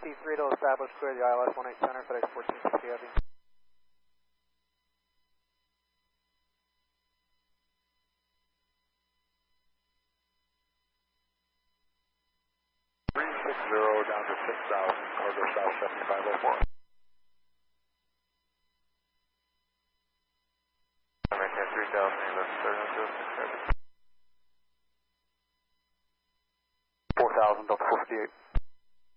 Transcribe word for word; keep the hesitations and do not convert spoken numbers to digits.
T three to establish clear the I L S one eight center, FedEx fourteen sixty heavy. three six zero down to six thousand, corridor south seventy-five oh four. American three thousand, eleven thirty, six thirty. four thousand, Delta four fifty-eight.